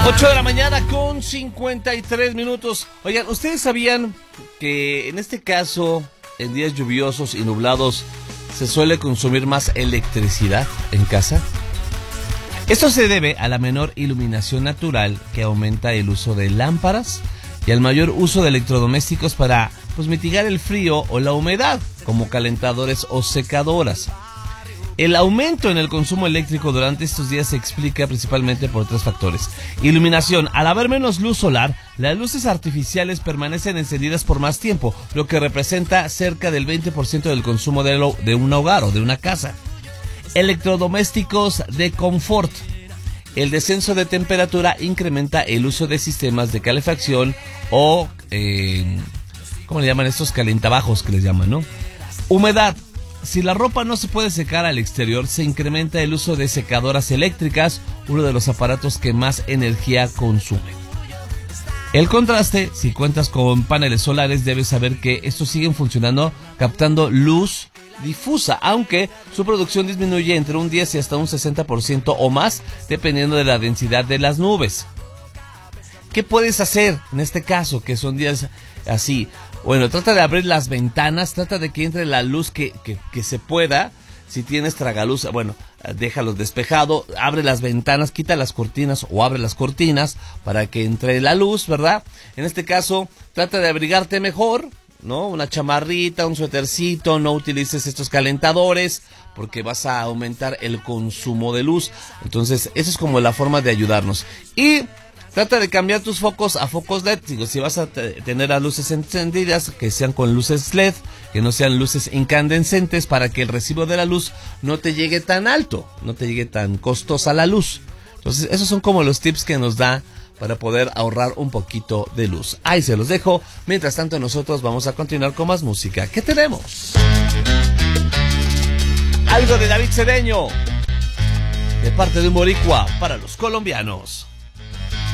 8 de la mañana con 53 minutos. Oigan, ¿ustedes sabían que en este caso, en días lluviosos y nublados, se suele consumir más electricidad en casa? Esto se debe a la menor iluminación natural, que aumenta el uso de lámparas, y al mayor uso de electrodomésticos para mitigar el frío o la humedad, como calentadores o secadoras. El aumento en el consumo eléctrico durante estos días se explica principalmente por tres factores. Iluminación. Al haber menos luz solar, las luces artificiales permanecen encendidas por más tiempo, lo que representa cerca del 20% del consumo de un hogar o de una casa. Electrodomésticos de confort. El descenso de temperatura incrementa el uso de sistemas de calefacción o, ¿cómo le llaman estos? Calentabajos que les llaman, ¿no? Humedad. Si la ropa no se puede secar al exterior, se incrementa el uso de secadoras eléctricas, uno de los aparatos que más energía consume. El contraste. Si cuentas con paneles solares, debes saber que estos siguen funcionando captando luz difusa, aunque su producción disminuye entre un 10 y hasta un 60% o más, dependiendo de la densidad de las nubes. ¿Qué puedes hacer en este caso, que son días así? Bueno, trata de abrir las ventanas, trata de que entre la luz que se pueda. Si tienes tragaluz, bueno, déjalo despejado, abre las ventanas, quita las cortinas o abre las cortinas para que entre la luz, ¿verdad? En este caso, trata de abrigarte mejor, ¿no? Una chamarrita, un suétercito, no utilices estos calentadores porque vas a aumentar el consumo de luz. Entonces, esa es como la forma de ayudarnos. Y trata de cambiar tus focos a focos LED. Digo, si vas a tener las luces encendidas, que sean con luces LED, que no sean luces incandescentes, para que el recibo de la luz no te llegue tan alto, no te llegue tan costosa la luz. Entonces, esos son como los tips que nos da para poder ahorrar un poquito de luz. Ahí se los dejo. Mientras tanto, nosotros vamos a continuar con más música. ¿Qué tenemos? Algo de David Cedeño, de parte de un boricua para los colombianos.